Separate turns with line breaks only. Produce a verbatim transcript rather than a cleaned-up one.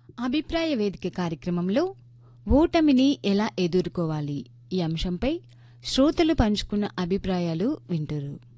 అభిప్రాయ వేదిక కార్యక్రమంలో ఓటమిని ఎలా ఎదుర్కోవాలి ఈ అంశంపై శ్రోతలు పంచుకున్న అభిప్రాయాలు వింటారు.